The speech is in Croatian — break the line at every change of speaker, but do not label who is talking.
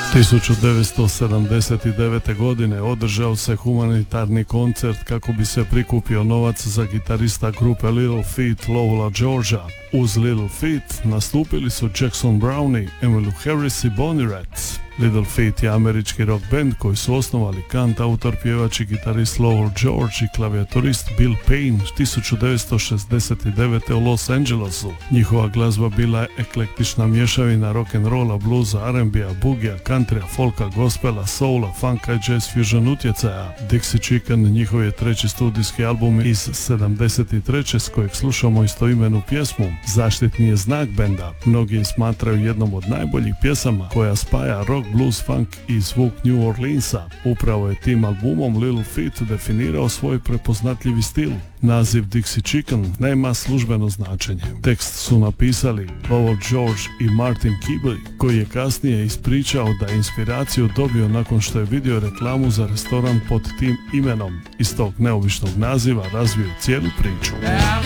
1979. godine održao se humanitarni koncert kako bi se prikupio novac za gitarista grupe Little Feat Lowella Georgea. Uz Little Feat nastupili su Jackson Browne, Emmylou Harris i Bonnie Raitt. Little Feat je američki rock band koji su osnovali kantautor, pjevač i gitarist Lowell George i klavijaturist Bill Payne 1969. u Los Angelesu. Njihova glazba bila je eklektična mješavina rock'n'rolla, bluza, R&B-a, bugija, countrya, folka, gospela, soula, funka i jazz fusion utjecaja. Dixie Chicken njihov je treći studijski album iz 73. s kojeg slušamo istoimenu pjesmu. Zaštitni je znak benda. Mnogi je smatraju jednom od najboljih pjesama koja spaja rock, blues, funk i zvuk New Orleansa. Upravo je tim albumom Little Feat definirao svoj prepoznatljivi stil. Naziv Dixie Chicken nema službeno značenje. Tekst su napisali Lowell George i Martin Kibley, koji je kasnije ispričao da je inspiraciju dobio nakon što je vidio reklamu za restoran pod tim imenom. Iz tog neobičnog naziva razvio cijelu priču.